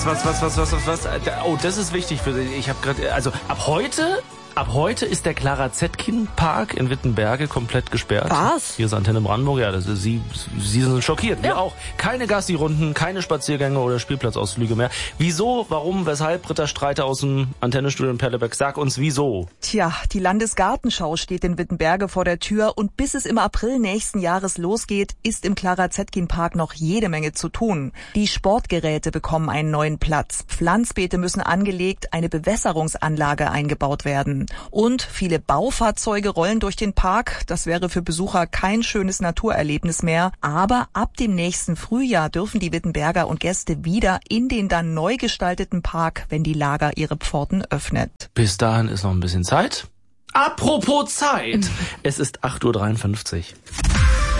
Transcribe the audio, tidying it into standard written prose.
Oh, das ist wichtig für Sie. Ich habe gerade, also ab heute ist der Clara-Zetkin-Park in Wittenberge komplett gesperrt. Was? Hier ist Antenne Brandenburg. Ja, das ist, Sie sind schockiert. Wir auch. Keine Gassi-Runden, keine Spaziergänge oder Spielplatzausflüge mehr. Wieso, warum, weshalb? Britta Streiter aus dem Antennestudio in Perleberg. Sag uns, wieso? Tja, die Landesgartenschau steht in Wittenberge vor der Tür und bis es im April nächsten Jahres losgeht, ist im Clara-Zetkin-Park noch jede Menge zu tun. Die Sportgeräte bekommen einen neuen Platz. Pflanzbeete müssen angelegt, eine Bewässerungsanlage eingebaut werden. Und viele Baufahrzeuge rollen durch den Park. Das wäre für Besucher kein schönes Naturerlebnis mehr. Aber ab dem nächsten Frühjahr dürfen die Wittenberger und Gäste wieder in den dann neu gestalteten Park, wenn die Lager ihre Pforten öffnet. Bis dahin ist noch ein bisschen Zeit. Apropos Zeit. Es ist 8:53 Uhr.